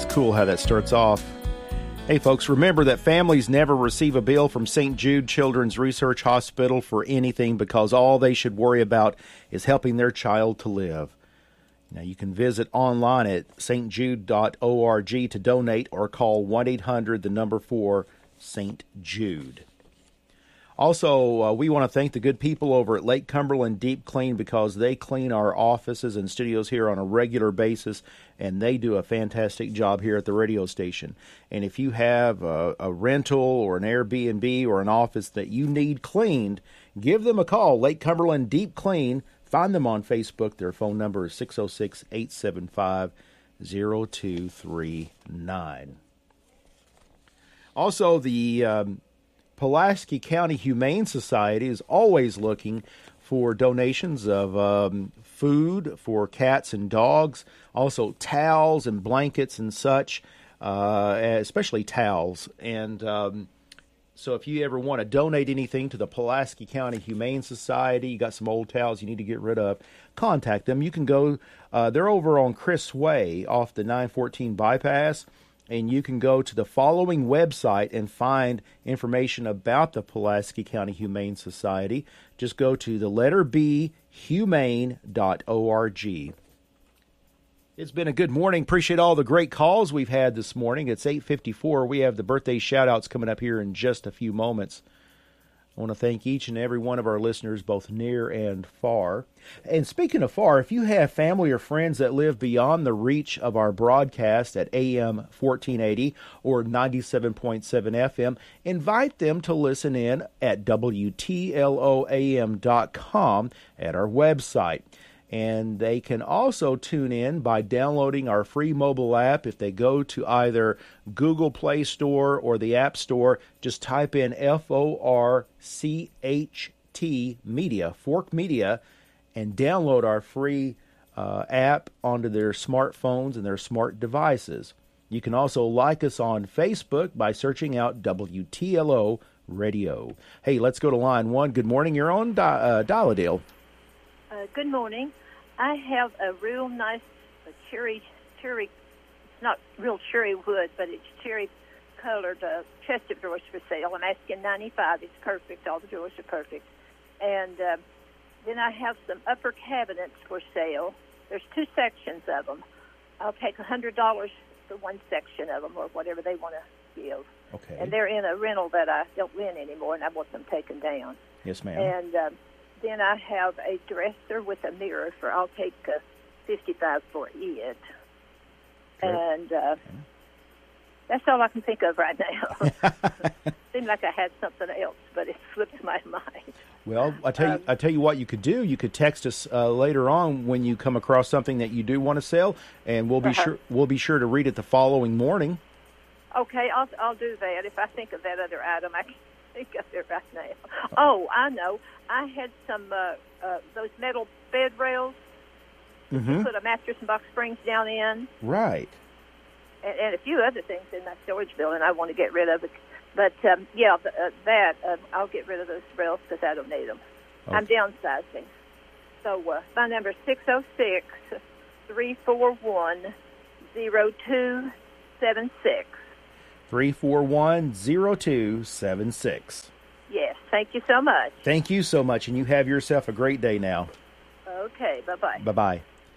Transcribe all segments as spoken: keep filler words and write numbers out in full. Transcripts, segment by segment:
It's cool how that starts off. Hey, folks, remember that families never receive a bill from Saint Jude Children's Research Hospital for anything because all they should worry about is helping their child to live. Now, you can visit online at s t jude dot org to donate or call one eight hundred, the number four, Saint Jude. Also, uh, we want to thank the good people over at Lake Cumberland Deep Clean because they clean our offices and studios here on a regular basis, and they do a fantastic job here at the radio station. And if you have a, a rental or an Airbnb or an office that you need cleaned, give them a call, Lake Cumberland Deep Clean. Find them on Facebook. Their phone number is six oh six, eight seven five, oh two three nine. Also, the Um, Pulaski County Humane Society is always looking for donations of um, food for cats and dogs, also towels and blankets and such, uh, especially towels. And um, so if you ever want to donate anything to the Pulaski County Humane Society, you got some old towels you need to get rid of, contact them. You can go, uh, they're over on Chris Way off the nine fourteen bypass. And you can go to the following website and find information about the Pulaski County Humane Society. Just go to the letter B, humane dot org. It's been a good morning. Appreciate all the great calls we've had this morning. It's eight fifty-four. We have the birthday shout-outs coming up here in just a few moments. I want to thank each and every one of our listeners, both near and far. And speaking of far, if you have family or friends that live beyond the reach of our broadcast at A M fourteen eighty or ninety-seven point seven F M, invite them to listen in at W T L O A M dot com at our website. And they can also tune in by downloading our free mobile app. If they go to either Google Play Store or the App Store, just type in F O R C H T Media, Fork Media, and download our free uh, app onto their smartphones and their smart devices. You can also like us on Facebook by searching out W T L O Radio. Hey, let's go to line one. Good morning. You're on Di- uh, Dial-A-Dale. Uh, good morning. I have a real nice uh, cherry, cherry, it's not real cherry wood, but it's cherry-colored uh, chest of drawers for sale. I'm asking ninety-five dollars. It's perfect. All the drawers are perfect. And uh, then I have some upper cabinets for sale. There's two sections of them. I'll take one hundred dollars for one section of them or whatever they want to give. Okay. And they're in a rental that I don't rent anymore, and I want them taken down. Yes, ma'am. And um, then I have a dresser with a mirror for, I'll take uh, fifty-five dollars for it. Okay. And uh, that's all I can think of right now. Seemed like I had something else, but it slipped my mind. Well, I tell you, Um, I tell you what you could do. You could text us uh, later on when you come across something that you do want to sell, and we'll be Uh-huh. sure we'll be sure to read it the following morning. Okay, I'll I'll do that. If I think of that other item, I can think of it right now. Oh, I know. I had some uh, uh, those metal bed rails Mm-hmm. to put a mattress and box springs down in, Right. and, and a few other things in my storage building I want to get rid of. It. But, um, yeah, th- uh, that, uh, I'll get rid of those rails because I don't need them. Okay. I'm downsizing. So uh, my number is six oh six, three four one, oh two seven six. Three four one zero two seven six. Yes, thank you so much. Thank you so much, and you have yourself a great day now. Okay, bye-bye. Bye-bye.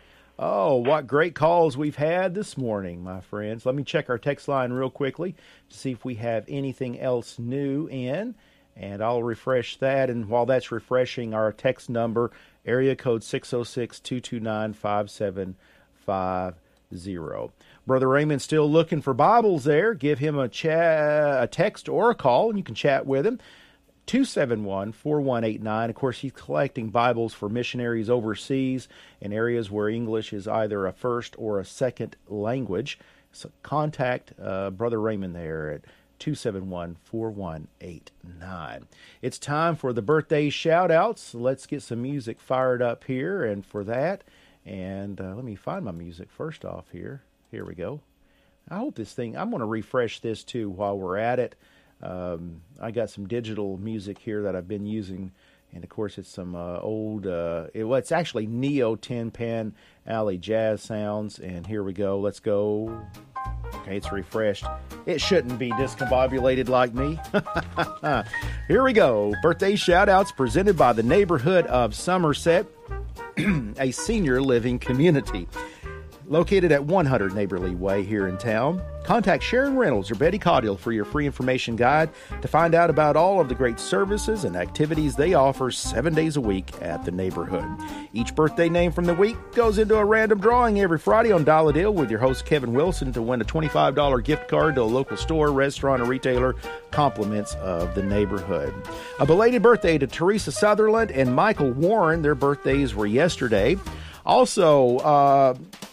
Oh, what great calls we've had this morning, my friends. Let me check our text line real quickly to see if we have anything else new in, and I'll refresh that. And while that's refreshing, our text number, area code six oh six, two two nine, five seven five zero. Brother Raymond's still looking for Bibles there. Give him a, chat, a text or a call, and you can chat with him. two seven one, four one eight nine. Of course, he's collecting Bibles for missionaries overseas in areas where English is either a first or a second language. So contact uh, Brother Raymond there at two seven one, four one eight nine. It's time for the birthday shout-outs. Let's get some music fired up here, and for that, and uh, let me find my music first off here. Here we go. I hope this thing, I'm going to refresh this too while we're at it. Um, I got some digital music here that I've been using, and of course it's some uh, old, uh, it, well, it's actually Neo Tin Pan Alley jazz sounds, and here we go. Let's go. Okay, it's refreshed. It shouldn't be discombobulated like me. Here we go. Birthday shout-outs presented by the neighborhood of Somerset, a senior living community located at one hundred Neighborly Way here in town. Contact Sharon Reynolds or Betty Caudill for your free information guide to find out about all of the great services and activities they offer seven days a week at the neighborhood. Each birthday name from the week goes into a random drawing every Friday on Dial a Deal with your host Kevin Wilson to win a twenty-five dollars gift card to a local store, restaurant, or retailer, compliments of the neighborhood. A belated birthday to Teresa Sutherland and Michael Warren. Their birthdays were yesterday. Also, uh...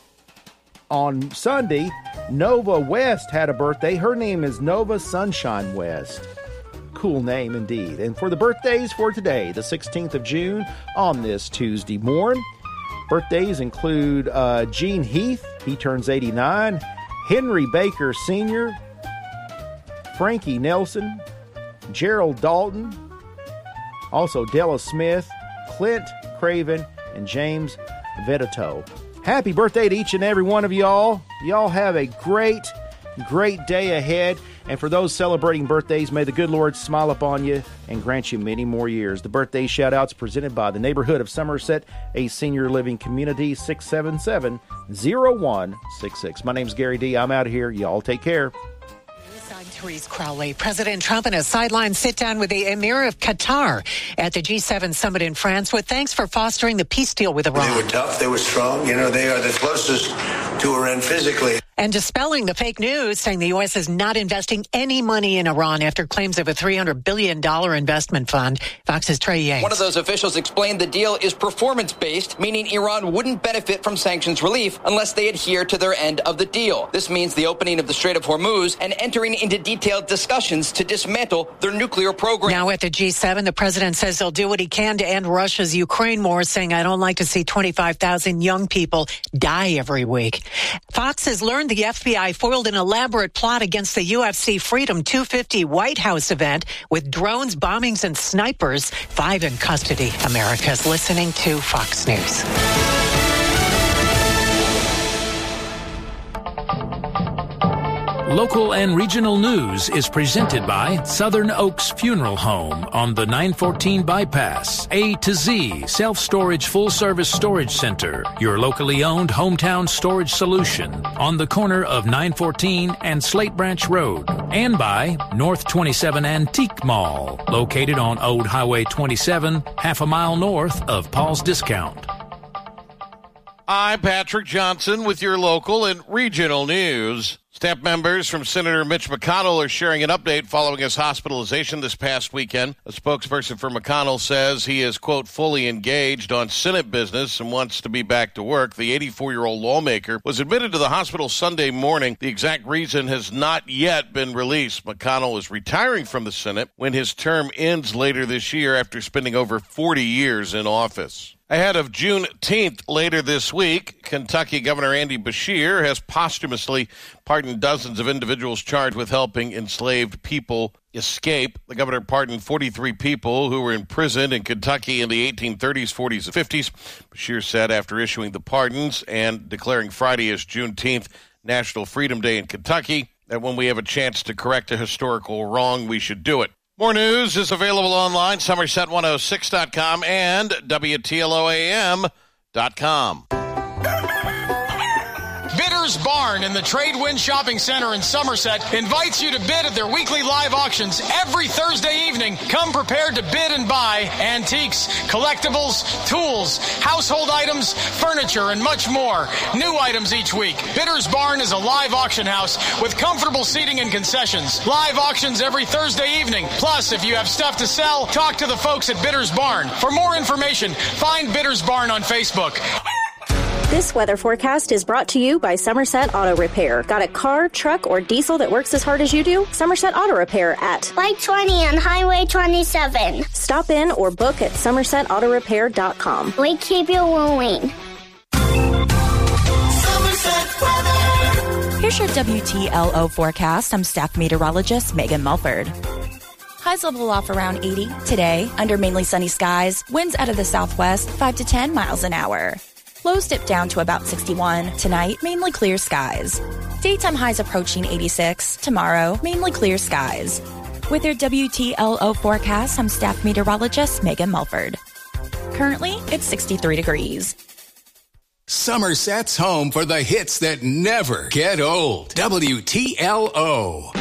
on Sunday, Nova West had a birthday. Her name is Nova Sunshine West. Cool name indeed. And for the birthdays for today, the sixteenth of June, on this Tuesday morning, birthdays include uh, Gene Heath. He turns eighty-nine. Henry Baker Senior Frankie Nelson. Gerald Dalton. Also Della Smith, Clint Craven, and James Vedito. Happy birthday to each and every one of y'all. Y'all have a great, great day ahead. And for those celebrating birthdays, may the good Lord smile upon you and grant you many more years. The birthday shout-outs presented by the neighborhood of Somerset, a senior living community, six seven seven, zero one six six. My name's Gary D. I'm out of here. Y'all take care. I'm Therese Crowley. President Trump in a sideline sit-down with the Emir of Qatar at the G seven summit in France with thanks for fostering the peace deal with Iran. They were tough. They were strong. You know, they are the closest to Iran physically. And dispelling the fake news, saying the U S is not investing any money in Iran after claims of a three hundred billion dollars investment fund. Fox's Trey Yates. One of those officials explained the deal is performance-based, meaning Iran wouldn't benefit from sanctions relief unless they adhere to their end of the deal. This means the opening of the Strait of Hormuz and entering into detailed discussions to dismantle their nuclear program. Now at the G seven, the president says he'll do what he can to end Russia's Ukraine war, saying, I don't like to see twenty-five thousand young people die every week. Fox has learned the F B I foiled an elaborate plot against the U F C Freedom two fifty White House event with drones, bombings, and snipers. Five in custody. America's listening to Fox News. Local and regional news is presented by Southern Oaks Funeral Home on the nine fourteen bypass. A to Z Self-Storage Full-Service Storage Center, your locally owned hometown storage solution on the corner of nine fourteen and Slate Branch Road. And by North twenty-seven Antique Mall, located on Old Highway twenty-seven, half a mile north of Paul's Discount. I'm Patrick Johnson with your local and regional news. Staff members from Senator Mitch McConnell are sharing an update following his hospitalization this past weekend. A spokesperson for McConnell says he is, quote, fully engaged on Senate business and wants to be back to work. The eighty-four-year-old lawmaker was admitted to the hospital Sunday morning. The exact reason has not yet been released. McConnell is retiring from the Senate when his term ends later this year after spending over forty years in office. Ahead of Juneteenth later this week, Kentucky Governor Andy Beshear has posthumously pardoned dozens of individuals charged with helping enslaved people escape. The governor pardoned forty-three people who were imprisoned in Kentucky in the eighteen thirties, forties, and fifties. Beshear said after issuing the pardons and declaring Friday as Juneteenth National Freedom Day in Kentucky that when we have a chance to correct a historical wrong, we should do it. More news is available online, Somerset one oh six dot com and W T L O A M dot com. Bidders Barn in the Tradewind Shopping Center in Somerset invites you to bid at their weekly live auctions every Thursday evening. Come prepared to bid and buy antiques, collectibles, tools, household items, furniture, and much more. New items each week. Bidders Barn is a live auction house with comfortable seating and concessions. Live auctions every Thursday evening. Plus, if you have stuff to sell, talk to the folks at Bidders Barn. For more information, find Bidders Barn on Facebook. This weather forecast is brought to you by Somerset Auto Repair. Got a car, truck, or diesel that works as hard as you do? Somerset Auto Repair at Light twenty on Highway twenty-seven. Stop in or book at somerset auto repair dot com. We keep you moving. Here's your W T L O forecast. I'm staff meteorologist Megan Mulford. Highs level off around eighty today under mainly sunny skies. Winds out of the southwest, five to ten miles an hour. Lows dip down to about sixty-one. Tonight, mainly clear skies. Daytime highs approaching eighty-six. Tomorrow, mainly clear skies. With your W T L O forecast, I'm staff meteorologist Megan Mulford. Currently, it's sixty-three degrees. Somerset's home for the hits that never get old. W T L O.